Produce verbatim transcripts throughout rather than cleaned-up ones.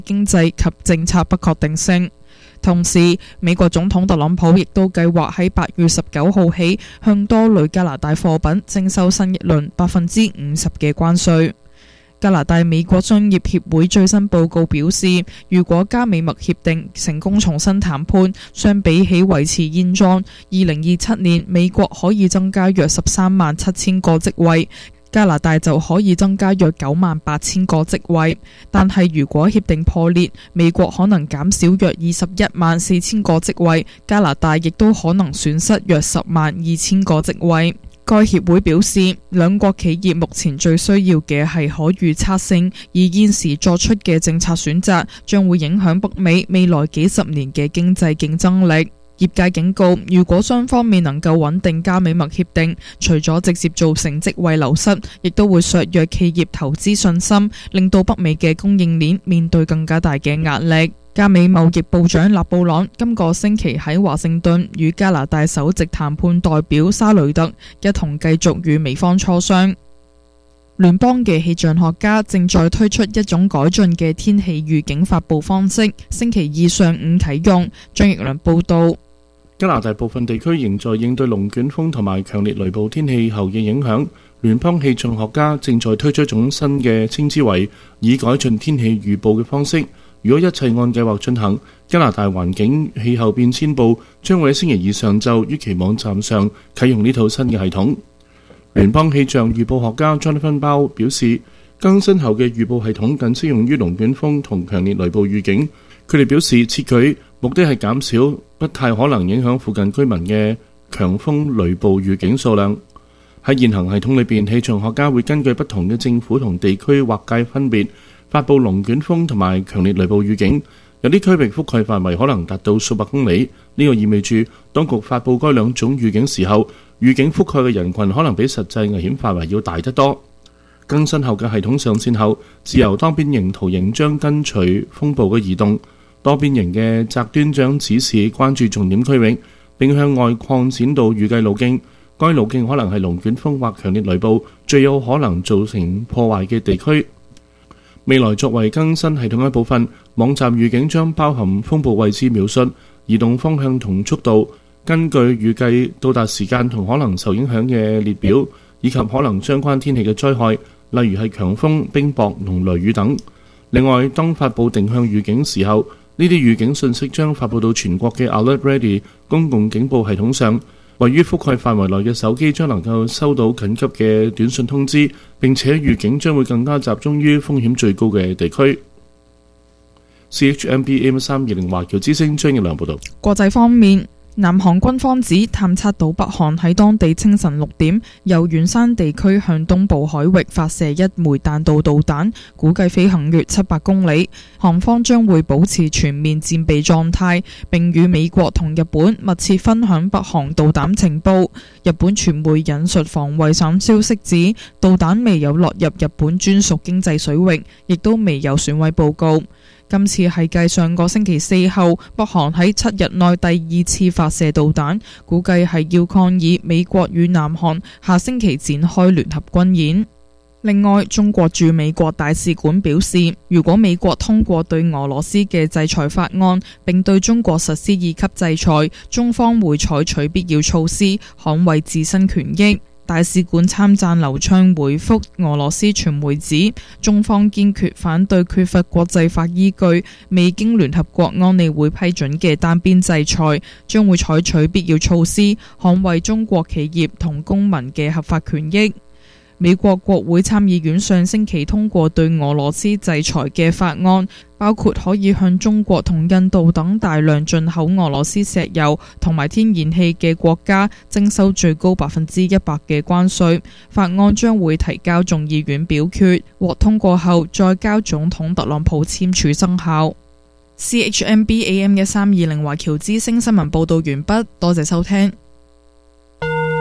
經濟及政策不確定性。同時，美國總統特朗普亦都計劃喺八月十九號起向多類加拿大貨品徵收新一輪百分之五十嘅關稅。加拿大美國商業協會最新報告表示，如果加美墨協定成功重新談判，相比起維持現狀，二零二七年美國可以增加約十三萬七千個職位，加拿大就可以增加約九萬八千個職位。但係如果協定破裂，美國可能減少約二十一萬四千個職位，加拿大亦都可能損失約十萬二千個職位。該協會表示，兩國企業目前最需要嘅係可預測性，而現時作出嘅政策選擇將會影響北美未來幾十年嘅經濟競爭力。業界警告，如果雙方未能夠穩定加美墨協定，除咗直接造成職位流失，亦都會削弱企業投資信心，令到北美嘅供應鏈面對更加大嘅壓力。加美貿易部長勒布朗今個星期喺華盛頓與加拿大首席談判代表沙雷特一同繼續與美方磋商。聯邦嘅氣象學家正在推出一種改進嘅天氣預警發佈方式，星期二上午啟用。張奕良報道。 加拿大部分地區仍在應對龍捲風同埋強烈雷暴天氣後嘅影響，聯邦氣象學家正在推出一種新嘅稱之為以改進天氣預報嘅方式。如果一切按計劃進行，加拿大環境氣候變遷部將會喺星期二上晝於其網站上啟用呢套新嘅系統。聯邦氣象預報學家 Jonathan Bao 表示，更新後嘅預報系統僅適用於龍捲風同強烈雷暴預警。佢哋表示，設舉目的係減少不太可能影響附近居民嘅強風雷暴預警數量。喺現行系統裏邊，氣象學家會根據不同嘅政府同地區劃界分別發佈龍捲風同埋強烈雷暴預警，有啲區域覆蓋範圍可能達到數百公里。呢、這個意味住，當局發佈該兩種預警時候，預警覆蓋嘅人群可能比實際危險範圍要大得多。更新後嘅系統上線後，自由多邊形圖形將跟隨風暴嘅移動，多邊形嘅窄端將指示關注重點區域，並向外擴展到預計路徑。該路徑可能係龍捲風或強烈雷暴最有可能造成破壞嘅地區。未來作為更新系統一部分，網站預警將包含風暴位置描述、移動方向同速度、根據預計到達時間同可能受影響嘅列表，以及可能相關天氣嘅災害，例如係強風、冰雹同雷雨等。另外，當發佈定向預警時候，呢啲預警信息將發佈到全國嘅 Alert Ready 公共警報系統上。位於覆蓋範圍內嘅手機將能夠收到緊急嘅短信通知，並且預警將會更加集中於風險最高嘅地區。C H M B A M 三二零華僑之聲張奕良報道。 國際方面，南韓軍方指探測到北韓喺當地清晨六點由元山地區向東部海域發射一枚彈道導彈，估計飛行約七百公里。韓方將會保持全面戰備狀態，並與美國同日本密切分享北韓導彈情報。日本傳媒引述防衛省消息指，導彈未有落入日本專屬經濟水域，亦都未有損毀報告。今次係繼上個星期四後，北韓喺七日內第二次發射導彈，估計係要抗議美國與南韓下星期展開聯合軍演。另外，中國駐美國大使館表示，如果美國通過對俄羅斯嘅制裁法案，並對中國實施二級制裁，中方會採取必要措施，捍衛自身權益。大使館參贊劉暢回覆俄羅斯傳媒指，中方堅決反對缺乏國際法依據、未經聯合國安理會批准嘅單邊制裁，將會採取必要措施，捍衛中國企業同公民嘅合法權益。美國國會參議院上星期通過對俄羅斯制裁嘅法案，包括可以向中國同印度等大量進口俄羅斯石油同埋天然氣嘅國家徵收最高百分之一百嘅關稅。法案將會提交眾議院表決，獲通過後再交總統特朗普簽署生效。C H M B A M 一三二零華僑之聲新聞報道完畢，多謝收聽。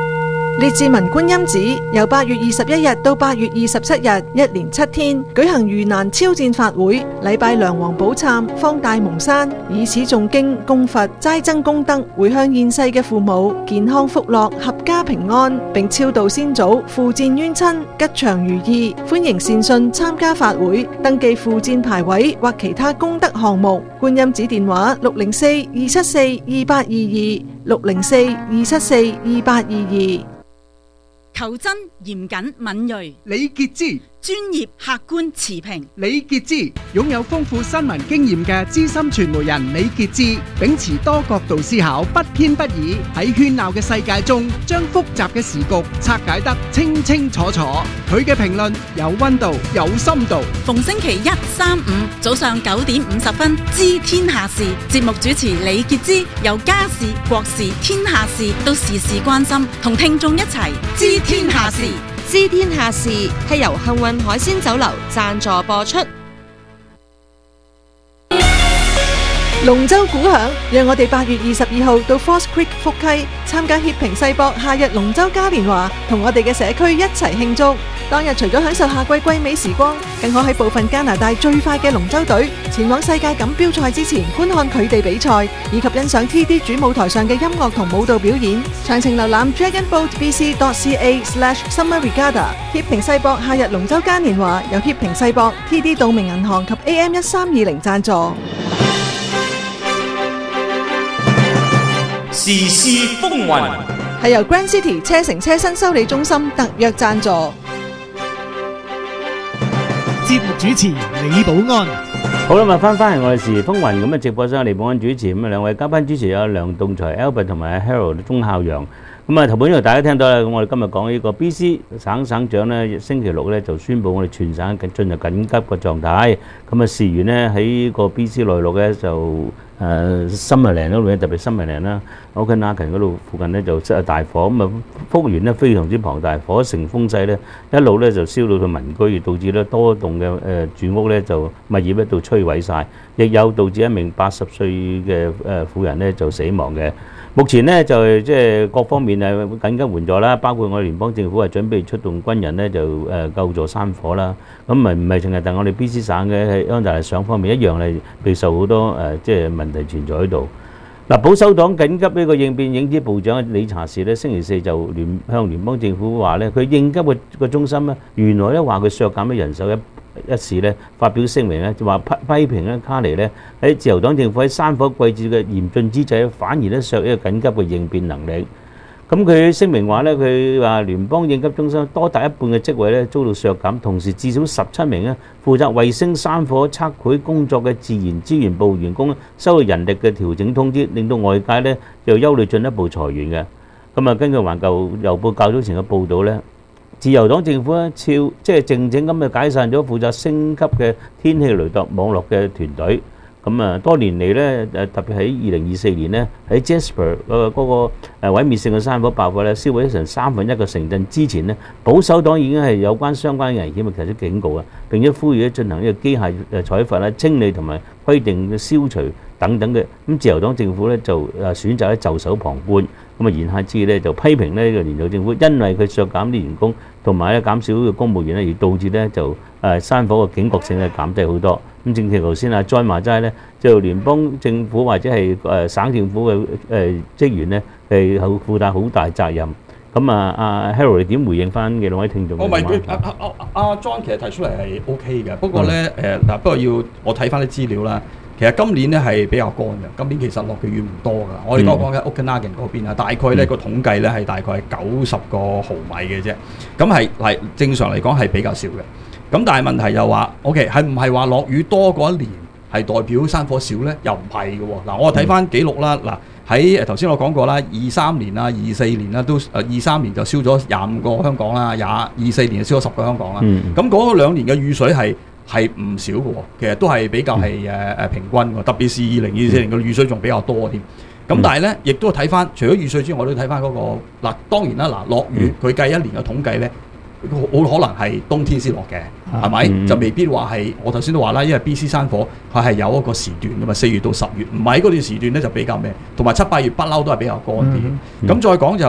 列治文觀音寺由八月二十一日到八月二十七日，一連七天舉行盂蘭超薦法會，禮拜梁皇寶懺，方大蒙山，以此誦經供佛，齋增功德，回向現世嘅父母健康福樂，合家平安，並超度先祖，附薦冤親，吉祥如意。歡迎善信參加法會，登記附薦牌位或其他功德項目。觀音寺電話六零四二七四二八二二六零四二七四二八二二。 求真、嚴謹、敏銳， 李潔芝； 專業、客觀、持平， 李潔芝擁有豐富新聞經驗嘅資深傳媒人李潔芝，秉持多角度思考，不偏不倚，喺喧鬧嘅世界中，將複雜嘅時局拆解得清清楚楚。佢嘅評論有溫度，有深度。 逢星期一、三、五早上九點五十分，知天下事節目主持李潔芝，由家事、國事、天下事到時事關心，同聽眾一齊知天下事。 知天下事係由幸運海鮮酒樓贊助播出。 龍舟鼓響，讓我哋八月二十二號到 False Creek 福溪參加協平世博夏日龍舟嘉年華，同我哋嘅社區一齊慶祝。當日除咗享受夏季季美時光，更可喺部分加拿大最快嘅龍舟隊前往世界錦標賽之前觀看佢哋比賽，以及欣賞 T D 主舞台上嘅音樂同舞蹈表演。詳情瀏覽 dragon boat b c dot c a slash summer regatta。協平世博夏日龍舟嘉年華由協平世博、T D 道明銀行及 A M 一三二零贊助。 時事風雲係由 Grand City 車城車新修理中心特約贊助。 節目主持李寶安。 好啦，咪翻翻嚟我哋時事風雲咁啊！直播室李寶安主持，咁啊兩位嘉賓主持有梁棟才 Albert 同埋 Harold 鐘孝陽。咁啊頭本呢度大家聽到啦，咁我哋今日講呢個 B C 省省長咧，星期六咧就宣布我哋全省進入緊急嘅狀態。咁啊事緣咧喺個 B C 內陸咧就誒森美蘭嗰度咧，特別森美蘭啦、Okanagan 嗰度附近咧就出大火，咁啊幅員咧非常之龐大，火成風勢咧一路咧就燒到去民居，導致咧多棟嘅誒住屋咧就物業咧都摧毀晒，亦有導致一名八十歲嘅誒婦人咧就死亡嘅。目前呢，就係即係各方面係緊急援助啦，包括我哋聯邦政府係準備出動軍人呢，就誒救助山火啦。咁唔係唔係淨係但我哋 B C 省嘅喺安大略省方面一樣係備受好多誒即係問題存在喺度。嗱，保守黨緊急呢個應變應急部長理查士呢，星期四就聯向聯邦政府話呢，佢應急嘅個中心呢，原來咧話佢削減咗人手一一事咧發表聲明咧，就話批批評咧卡尼咧喺自由黨政府喺山火季節嘅嚴峻之際，反而咧削弱一個緊急嘅應變能力。咁佢聲明話咧，佢話聯邦應急中心多達一半嘅職位咧遭到削減，同時至少十七名咧負責衛星山火測繪工作嘅自然資源部員工收到人力嘅調整通知，令到外界咧又憂慮進一步裁員嘅。咁啊，根據環球郵報較早前嘅報導咧，自由黨政府咧，超即係靜靜咁就解散咗負責升級嘅天氣雷達網絡嘅團隊。咁啊，多年嚟咧，誒特別喺二零二四年咧，喺 Jasper 嗰個誒毀滅性嘅山火爆發咧，燒毀咗成三分一個城鎮之前咧，保守黨已經係有關相關嘅危險啊提出警告啊，並且呼籲咧進行呢個機械誒採伐啦、清理同埋規定嘅消除等等嘅。咁自由黨政府咧就誒選擇咧袖手旁觀。咁啊，言下之意咧就批評呢個連續政府，因為佢削減啲員工同埋咧減少嘅公務員咧，而導致咧就誒山火嘅警覺性咧減低好多。咁正如頭先阿 John 話齋咧，就聯邦政府或者係誒省政府嘅誒職員咧係負負擔好大責任。咁啊，阿 Harold 你點回應翻嘅兩位聽眾？ 我咪佢阿阿阿阿 John 其實提出嚟係 OK 嘅，不過咧誒嗱，不過要我睇翻啲資料啦。其實今年咧係比較乾嘅，今年其實落嘅雨唔多㗎。我哋講講緊 Okanagan 嗰邊啊，大概咧個統計咧係大概係九十個毫米嘅啫。咁係係正常嚟講係比較少嘅。咁但係問題又話 OK 係唔係話落雨多嗰一年係代表山火少咧？又唔係嘅喎。嗱，我睇翻記錄啦。嗱，喺誒頭先我講過啦，二三年啊、二四年啦，都誒二三年就燒咗廿五個香港啦，廿二四年就燒咗十個香港啦。咁嗰兩年嘅雨水係係唔少嘅喎，其實都係比較係誒誒平均嘅，特別是二零二四年嘅雨水仲比較多添。咁但係咧，亦都睇翻除咗雨水之外，我都睇翻嗰個嗱，當然啦，嗱落雨佢計一年嘅統計咧，好可能係冬天先落嘅，係咪？嗯、就未必話係我頭先都話啦，因為 B C 山火佢係有一個時段㗎嘛，四月到十月，唔係嗰段時段咧就比較咩，同埋七八月不嬲都係比較乾啲。咁、嗯嗯、再講就係話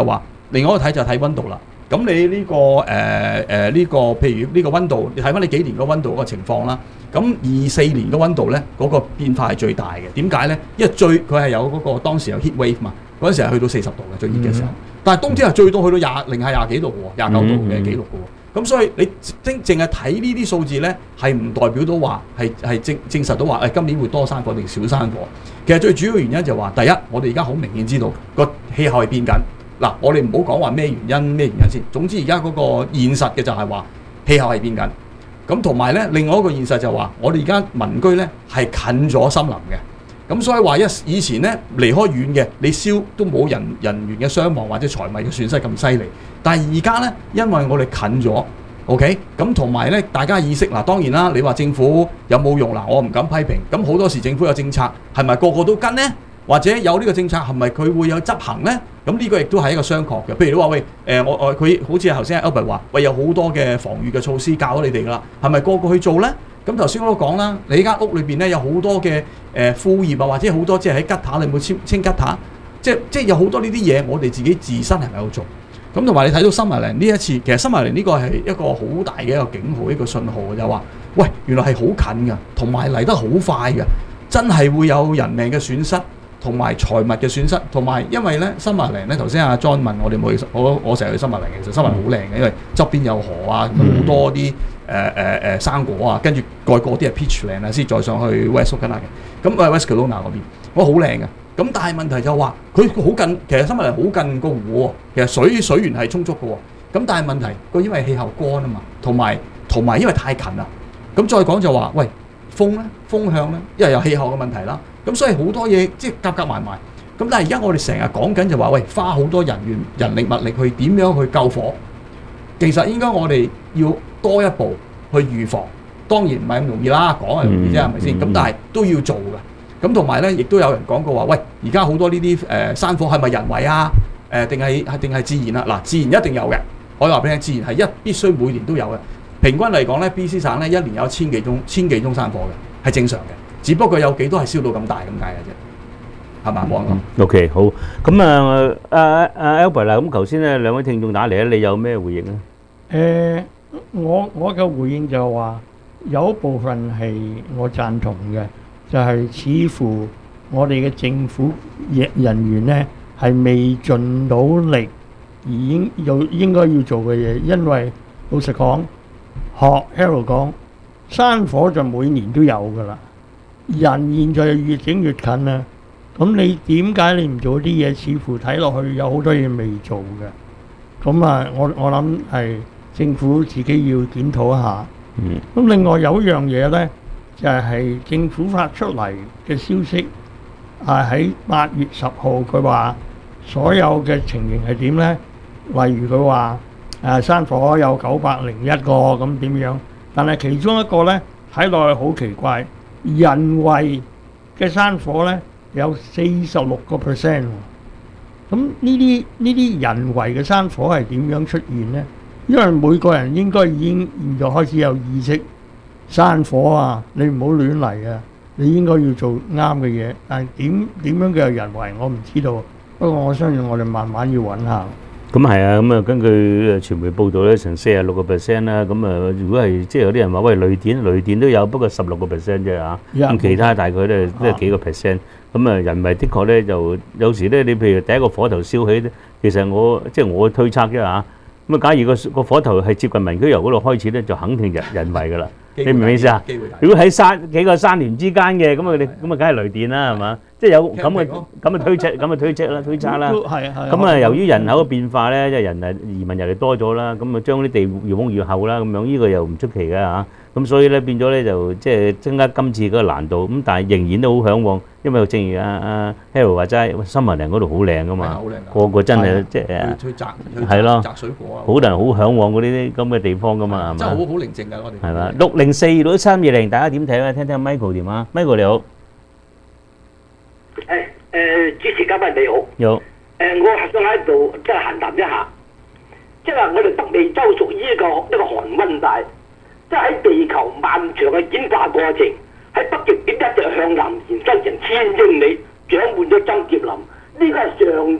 另外一個睇就係睇温度啦。咁你呢、呢個誒誒呢個譬如呢個温度，你睇翻你幾年個温度嗰個情況啦。咁二四年嘅温度咧，嗰、嗰個變化係最大嘅。點解咧？因為最佢係有嗰、嗰個當時有 heat wave 嘛，嗰陣時係去到四十度嘅最熱嘅時候。嗯、但係冬天係最多去到廿零下廿幾度喎，廿九度嘅記錄嘅喎。咁、嗯、所以你淨淨係睇呢啲數字咧，係唔代表到話係係證證實到話誒、哎、今年會多山火定少山火。其實最主要原因就係話，第一我哋而家好明顯知道個氣候係變緊。嗱，我哋唔好講話咩原因咩原因先。總之而家嗰個現實嘅就係話氣候係變緊。咁同埋咧，另外一個現實就係話，我哋而家民居咧係近咗森林嘅。咁所以話一以前咧離開遠嘅，你燒都冇人人員嘅傷亡或者財物嘅損失咁犀利。但係而家咧，因為我哋近咗 ，OK，咁同埋咧，大家意識嗱，當然啦，你話政府有冇用嗱？我唔敢批評。咁好多時政府有政策，係咪個個都跟呢？或者有呢個政策係咪佢會有執行呢？咁呢個亦都係一個商榷嘅。譬如你話喂，誒、呃、我我佢好似頭先 Albert 話，喂有好多嘅防禦嘅措施教咗你哋㗎啦，係咪個個去做呢？咁頭先我都講啦，你間屋裏邊咧有好多嘅誒枯葉啊，或者好多即係喺吉塔，你有冇清清吉塔？即即係有好多呢啲嘢，我哋自己自身係咪有做？咁同埋你睇到森麻林呢一次，其實森麻林呢個係一個好大嘅一個警號，一個信號就話，喂原來係好近㗎，同埋嚟得好快㗎，真係會有人命嘅損失。同埋財物嘅損失，同埋因為咧森麻林咧，頭先阿 John 問我哋冇去，我我成日去森麻林嘅，其實森麻林好靚嘅，因為側邊有河啊，好、嗯、多啲誒誒誒生果啊，跟住蓋過啲係 peachland 啊，先再上去 West Kelowna 嘅，咁誒 West Kelowna 嗰邊，我好靚嘅。咁但係問題就話佢好近，其實森麻林好近個湖喎，其實水水源係充足嘅喎。咁但係問題佢因為氣候乾啊嘛，同埋同埋因為太近啦。咁再講就話，喂風咧風向咧，因為有氣候嘅問題啦。咁所以好多嘢即係夾夾埋埋，咁但係而家我哋成日講緊就話，喂，花好多人員、人力物力去點樣去救火？其實應該我哋要多一步去預防。當然唔係咁容易啦，講係容易啫，係咪先？咁但係都要做嘅。咁同埋咧，亦都有人講過話，喂，而家好多呢啲誒山火係咪人為啊？誒定係係定係自然啊？嗱，自然一定有嘅。我話俾你聽，自然係一必須每年都有嘅。平均嚟講咧 ，B C 省咧一年有千幾宗、千幾宗山火嘅，係正常嘅。只不過有幾多係燒到咁大咁解嘅啫，係嘛？冇人講。 OK，好。咁啊，阿阿 Albert 啦，咁頭先咧兩位聽眾打嚟咧，你有咩回應咧？ 誒，我我嘅回應就係話，有一部分係我贊同嘅，就係似乎我哋嘅政府人員咧係未盡到力而應有應該要做嘅嘢，因為老實講，學 Harold 講，山火就每年都有㗎啦。人現在越整越近啦，咁你點解你唔做啲嘢？似乎睇落去有好多嘢未做嘅，咁啊，我我諗係政府自己要檢討一下。嗯。咁另外有一樣嘢呢，就係政府發出嚟嘅消息，啊喺八月十號佢話所有嘅情形係點呢？例如佢話誒山火有九百零一個咁點樣，但係其中一個呢，睇落去好奇怪。人為嘅山火咧有四十六個 percent，咁呢啲呢啲人為嘅山火係點樣出現呢？因為每個人應該已經現在開始有意識，山火啊，你唔好亂嚟啊！你應該要做啱嘅嘢，但係點點樣嘅人為我唔知道。不過我相信我哋慢慢要揾下。 咁係啊，咁啊根據傳媒報道咧，成四十六個 percent 啦。咁啊，如果係即係有啲人話喂雷電，雷電都有，不過十六個 percent 啫嚇。咁其他大概都係都係幾個 percent。咁啊，人為的確咧就有時咧，你譬如第一個火頭燒起咧，其實我即係我推測啫嚇。咁啊，假如個個火頭係接近民居由嗰度開始咧，就肯定人人為㗎啦。你明唔明意思啊？如果喺山幾個山巒之間嘅，咁啊你咁啊，梗係雷電啦，係嘛？即係有咁嘅咁嘅推測，咁嘅推測啦，推測啦。 係係。 咁啊，由於人口嘅變化咧，即係人誒移民入嚟多咗啦，咁啊將啲地越封越厚啦，咁樣呢個又唔出奇嘅嚇。咁所以咧變咗咧就即係增加今次嗰個難度。咁但係仍然都好嚮往，因為正如阿阿 Harold 話齋，森麻林嗰度好靚噶嘛，個個真係即係去摘係咯， 摘水果啊， 好多人好嚮往嗰啲咁嘅地方噶嘛，係嘛？ 真係好好寧靜㗎，我哋係嘛？六零四六三二零，大家點睇啊？聽聽 Michael 點啊 ？Michael 你好。 誒誒，主持嘉賓你好。 你好。 誒，我係想喺度即係閒談一下，即係話我哋北美洲屬於一個一個寒溫帶，即係喺地球漫長嘅演化過程，喺北極點一直向南延伸成千英里，長滿咗針葉林。呢個係上天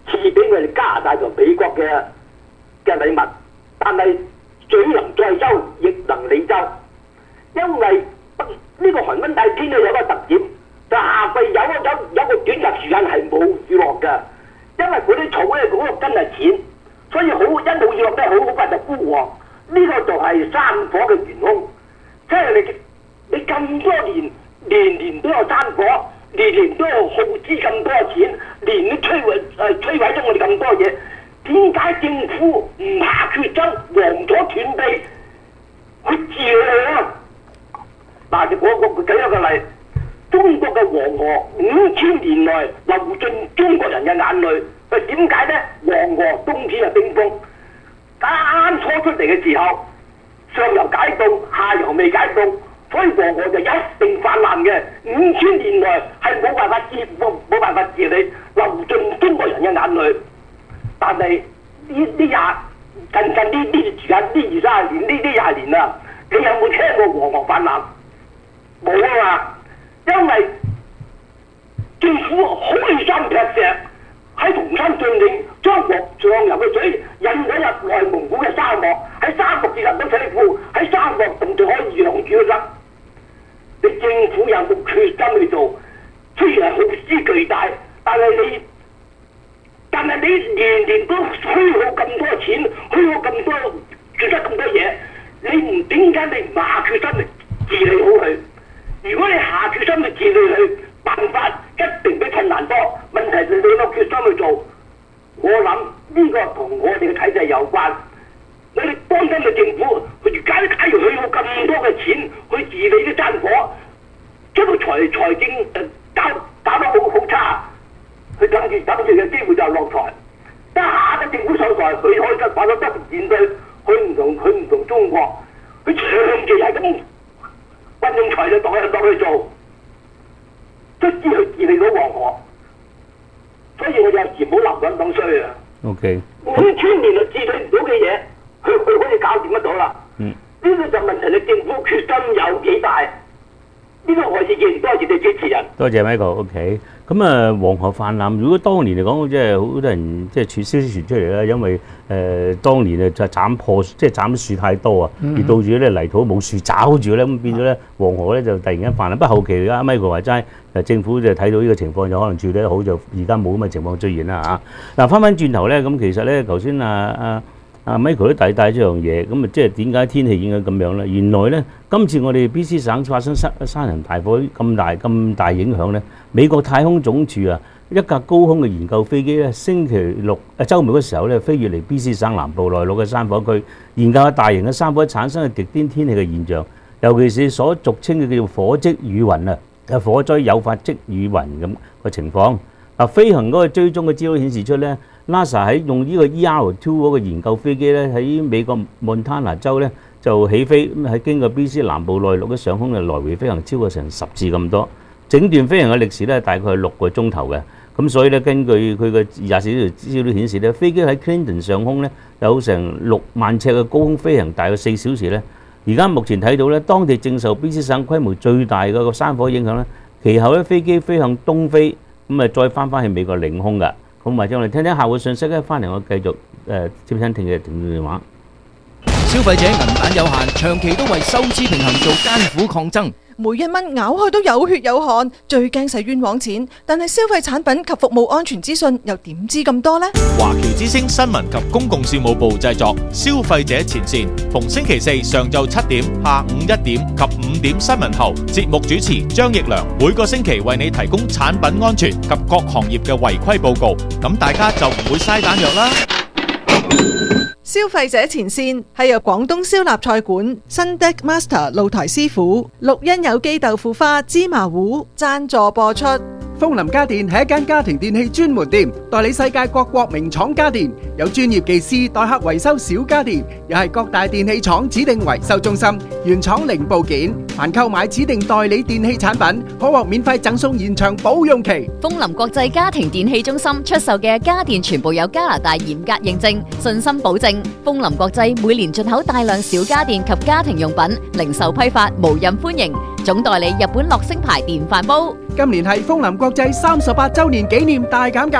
賜俾我哋加拿大同美國嘅嘅禮物，但係水能載舟，亦能理舟。因為呢個寒温帶天氣有個特點，就夏季有有有個短暫時間係冇雨落嘅，因為嗰啲草咧嗰個根係淺，所以好一冇雨落咧，好好快就枯黃。呢、這個就係山火嘅元兇，即係你你咁多年年年都有山火，年年都有耗資咁多錢，年年摧毀誒摧毀咗我哋咁多嘢，點解政府唔下決心黃咗斷臂去治理啊？嗱，我我我舉一個例，中國嘅黃河五千年來流進中國人嘅眼淚，佢點解咧？黃河冬天係冰封，啱啱初出嚟嘅時候，上游解凍，下游未解凍，所以黃河就一定泛濫嘅。五千年來係冇辦法治冇冇辦法治理，流進中國人嘅眼淚。但係呢呢廿近近呢呢段時間呢二三十年呢呢廿年啦，你有冇聽過黃河泛濫？冇啊嘛，因為政府開山劈石，喺銅山峻嶺將黃上游嘅水引咗入內蒙古嘅沙漠，喺沙漠建立咗水庫，喺沙漠同就可以養住得。你政府有冇決心去做？雖然係耗資巨大，但係你但係你年年都虛耗咁多錢，虛耗咁多做得咁多嘢，你唔點解你唔下決心去治理好佢？如果你下決心去治理佢，辦法一定比困難多。問題係你有決心去做，我諗呢個同我哋嘅體制有關。我哋當今嘅政府，佢而家假如佢要咁多嘅錢去治理啲山火，將個財財政誒搞搞得好好差，佢等住等住嘅機會就落台。一下嘅政府上台，佢可以得發咗得戰隊，佢唔同佢唔同中國，佢長期係咁。運用財力落去落去做，卒之去治理到黃河，所以我有時唔好立亂講衰啊。 O K， 五千年就治理唔到嘅嘢，佢佢可以搞掂得到啦。嗯，呢個就問題，你政府決心有幾大？呢個我意見，多謝你主持人。 多謝 Michael。O K， 咁啊，黃河泛濫，如果當年嚟講，即係好多人即係傳消息傳出嚟啦，因為誒、呃、當年啊就斬破即係斬樹太多啊，而導致咧泥土冇樹找住咧，咁變咗咧黃河咧就突然間泛濫。不過後期而家 Michael 話齋，誒政府就睇到呢個情況，就可能處理得好，就而家冇咁嘅情況出現啦嚇。嗱，翻返轉頭咧，咁其實咧頭先啊啊。啊 Michael 都帶帶咗樣嘢，咁啊即係點解天氣影響咁樣咧？原來咧今次我哋 B C 省發生山山林大火咁大咁大影響咧，美國太空總署啊一架高空嘅研究飛機咧，星期六誒週末嘅時候咧飛越嚟 B C 省南部內陸嘅山火區，研究下大型嘅山火產生嘅極端天氣嘅現象，尤其是所俗稱嘅叫火積雨雲啊，係火災誘發積雨雲咁嘅情況。嗱，飛行嗰個追蹤嘅資料顯示出咧。NASA 喺用呢個 E R 二嗰個研究飛機咧，喺美國蒙塔納州咧就起飛，咁喺經過 B C 南部內陸嘅上空嘅來回飛行超過成十次咁多，整段飛行嘅歷時咧大概係六個鐘頭嘅。咁所以咧根據佢嘅廿四小時資料顯示咧，飛機喺 Clinton 上空咧有成六萬尺嘅高空飛行，大概四小時咧。而家目前睇到咧，當地正受 B C 省規模最大嘅個山火影響咧，其後咧飛機飛向東飛，咁啊再翻返去美國領空㗎。咁或者我哋聽聽客戶信息咧，翻嚟我繼續誒接聽聽嘅電話。 消費者銀彈有限，長期都為收支平衡做艱苦抗爭。 每一蚊咬開都有血有汗，最驚使冤枉錢。但係消費產品及服務安全資訊又點知咁多呢？ 華僑之聲新聞及公共事務部製作，消費者前線，逢星期四上晝七點、下午一點及五點新聞後，節目主持張奕良每個星期為你提供產品安全及各行業嘅違規報告，咁大家就唔會嘥彈藥啦。 消費者前線係由廣東燒臘菜館、新 Deck Master 露台師傅、綠茵有機豆腐花、芝麻糊贊助播出。 風林家電係一間家庭電器專門店，代理世界各國名廠家電，有專業技師代客維修小家電，又係各大電器廠指定維修中心，原廠零部件。凡購買指定代理電器產品，可獲免費贈送延長保用期。 風林國際家庭電器中心出售嘅家電全部有加拿大嚴格認證，信心保證。風林國際每年進口大量小家電及家庭用品，零售批發無任歡迎。總代理日本樂聲牌電飯煲。 今年係風林國際三十八周年紀念大減價，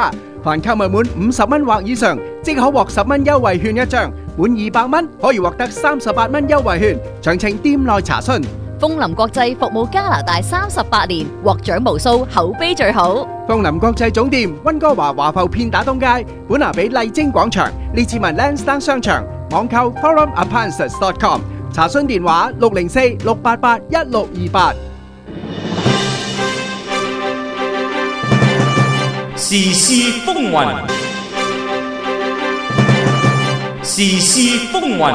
凡購物滿五十蚊或以上，即可獲十蚊優惠券一張；滿二百蚊可以獲得三十八蚊優惠券。詳情店內查詢。 楓林國際服務加拿大三十八年，獲獎無數，口碑最好。 楓林國際總店溫哥華華埠片打東街，本拿比麗晶廣場，列治文 Lansdowne 商場，網購 forum appliances dot com， 查詢電話六零四六八八一六二八。 時事風雲，時事風雲。